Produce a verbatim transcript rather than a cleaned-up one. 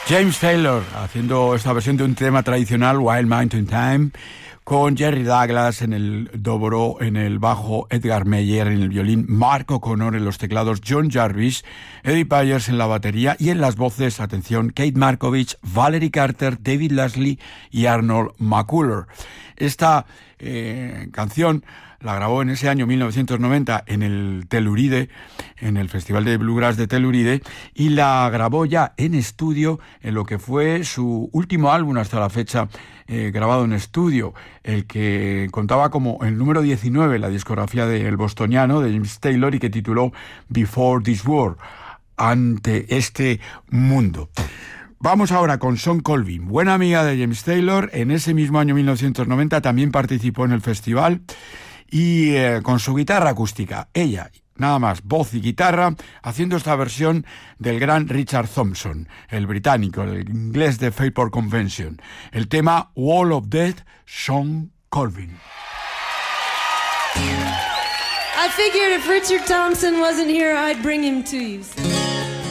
James Taylor haciendo esta versión de un tema tradicional, Wild Mountain Time, con Jerry Douglas en el dobro, en el bajo, Edgar Meyer en el violín, Mark O'Connor en los teclados, John Jarvis, Eddie Byers en la batería y en las voces, atención, Kate Markovich, Valerie Carter, David Leslie y Arnold McCuller. Esta eh, canción la grabó en ese año mil novecientos noventa en el Telluride, en el Festival de Bluegrass de Telluride, y la grabó ya en estudio en lo que fue su último álbum hasta la fecha, eh, grabado en estudio, el que contaba como el número diecinueve en la discografía del bostoniano, de James Taylor, y que tituló Before This World, ante este mundo. Vamos ahora con Shawn Colvin, buena amiga de James Taylor. En ese mismo año mil novecientos noventa también participó en el festival y eh, con su guitarra acústica, ella, nada más, voz y guitarra, haciendo esta versión del gran Richard Thompson, el británico, el inglés de Fairport Convention, el tema Wall of Death, Shawn Colvin. I figured if Richard Thompson wasn't here, I'd bring him to you.